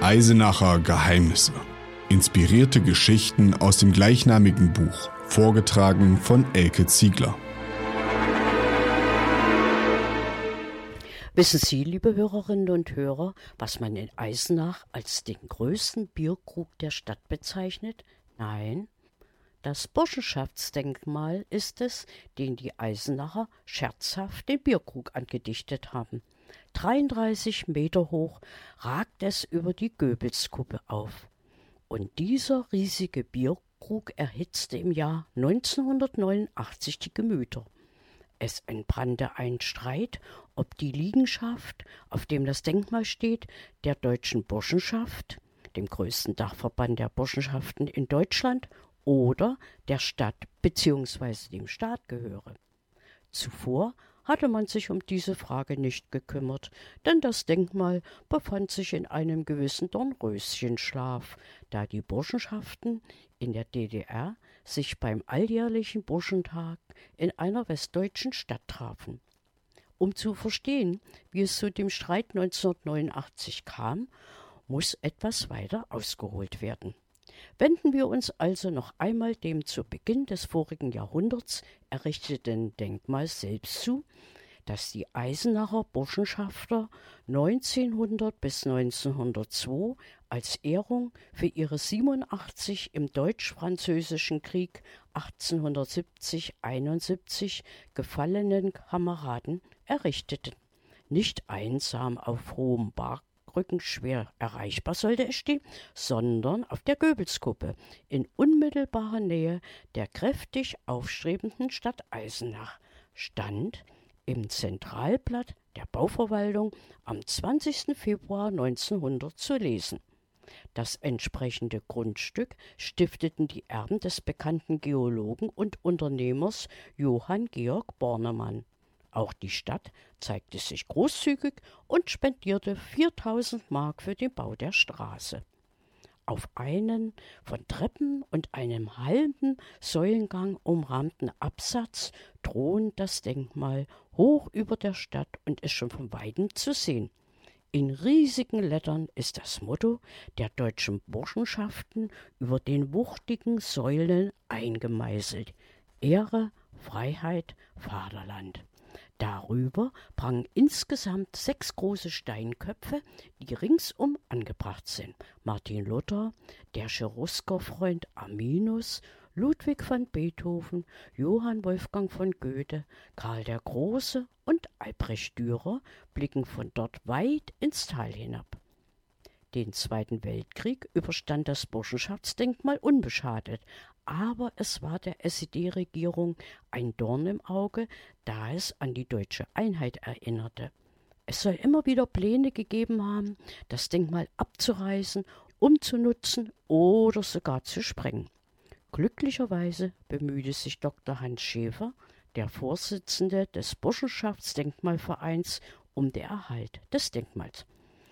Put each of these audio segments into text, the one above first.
Eisenacher Geheimnisse. Inspirierte Geschichten aus dem gleichnamigen Buch, vorgetragen von Elke Ziegler. Wissen Sie, liebe Hörerinnen und Hörer, was man in Eisenach als den größten Bierkrug der Stadt bezeichnet? Nein, das Burschenschaftsdenkmal ist es, den die Eisenacher scherzhaft den Bierkrug angedichtet haben. 33 Meter hoch ragt es über die Goebbelskuppe auf. Und dieser riesige Bierkrug erhitzte im Jahr 1989 die Gemüter. Es entbrannte ein Streit, ob die Liegenschaft, auf dem das Denkmal steht, der Deutschen Burschenschaft, dem größten Dachverband der Burschenschaften in Deutschland, oder der Stadt bzw. dem Staat gehöre. Zuvor hatte man sich um diese Frage nicht gekümmert, denn das Denkmal befand sich in einem gewissen Dornröschenschlaf, da die Burschenschaften in der DDR sich beim alljährlichen Burschentag in einer westdeutschen Stadt trafen. Um zu verstehen, wie es zu dem Streit 1989 kam, muss etwas weiter ausgeholt werden. Wenden wir uns also noch einmal dem zu Beginn des vorigen Jahrhunderts errichteten Denkmal selbst zu, das die Eisenacher Burschenschafter 1900 bis 1902 als Ehrung für ihre 87 im Deutsch-Französischen Krieg 1870-71 gefallenen Kameraden errichteten. Nicht einsam auf hohem Bergrücken schwer erreichbar sollte es stehen, sondern auf der Goebbelskuppe in unmittelbarer Nähe der kräftig aufstrebenden Stadt Eisenach stand im Zentralblatt der Bauverwaltung am 20. Februar 1900 zu lesen. Das entsprechende Grundstück stifteten die Erben des bekannten Geologen und Unternehmers Johann Georg Bornemann. Auch die Stadt zeigte sich großzügig und spendierte 4.000 Mark für den Bau der Straße. Auf einen von Treppen und einem halben Säulengang umrahmten Absatz thront das Denkmal hoch über der Stadt und ist schon von weitem zu sehen. In riesigen Lettern ist das Motto der deutschen Burschenschaften über den wuchtigen Säulen eingemeißelt: Ehre, Freiheit, Vaterland. Darüber prangen insgesamt 6 große Steinköpfe, die ringsum angebracht sind. Martin Luther, der Cherusker-Freund Arminus, Ludwig van Beethoven, Johann Wolfgang von Goethe, Karl der Große und Albrecht Dürer blicken von dort weit ins Tal hinab. Den Zweiten Weltkrieg überstand das Burschenschaftsdenkmal unbeschadet, aber es war der SED-Regierung ein Dorn im Auge, da es an die deutsche Einheit erinnerte. Es soll immer wieder Pläne gegeben haben, das Denkmal abzureißen, umzunutzen oder sogar zu sprengen. Glücklicherweise bemühte sich Dr. Hans Schäfer, der Vorsitzende des Burschenschaftsdenkmalvereins, um den Erhalt des Denkmals.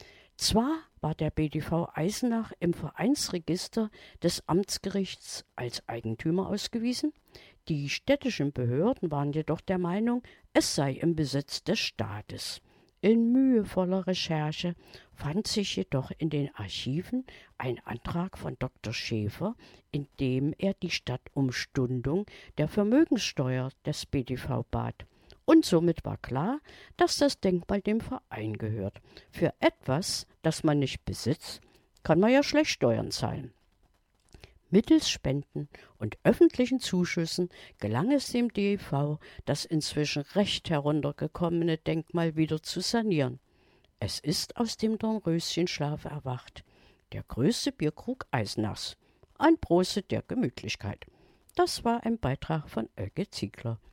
Zwar war der BDV Eisenach im Vereinsregister des Amtsgerichts als Eigentümer ausgewiesen, die städtischen Behörden waren jedoch der Meinung, es sei im Besitz des Staates. In mühevoller Recherche fand sich jedoch in den Archiven ein Antrag von Dr. Schäfer, in dem er die Stadt um Stundung der Vermögenssteuer des BDV bat. Und somit war klar, dass das Denkmal dem Verein gehört. Für etwas, das man nicht besitzt, kann man ja schlecht Steuern zahlen. Mittels Spenden und öffentlichen Zuschüssen gelang es dem DEV, das inzwischen recht heruntergekommene Denkmal wieder zu sanieren. Es ist aus dem Dornröschenschlaf erwacht. Der größte Bierkrug Eisenachs. Ein Prosit der Gemütlichkeit. Das war ein Beitrag von Elke Ziegler.